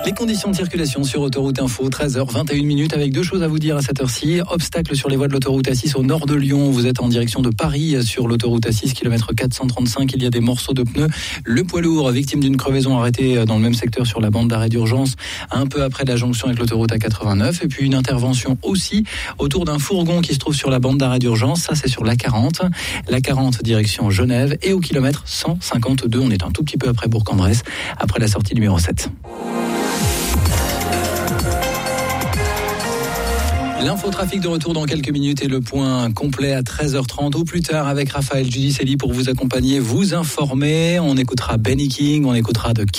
Les conditions de circulation sur Autoroute Info, 13h21 avec deux choses à vous dire à cette heure-ci. Obstacle sur les voies de l'autoroute A6 au nord de Lyon. Vous êtes en direction de Paris sur l'autoroute A6, kilomètre 435. Il y a des morceaux de pneus. Le poids lourd, victime d'une crevaison, arrêté dans le même secteur sur la bande d'arrêt d'urgence, un peu après la jonction avec l'autoroute A89. Et puis une intervention aussi autour d'un fourgon qui se trouve sur la bande d'arrêt d'urgence. Ça, c'est sur l'A40. L'A40 direction Genève et au kilomètre 152. On est un tout petit peu après Bourg-en-Bresse, après la sortie numéro 7. L'infotrafic de retour dans quelques minutes et le point complet à 13h30 ou plus tard avec Raphaël Giudicelli pour vous accompagner, vous informer. On écoutera Benny King, on écoutera The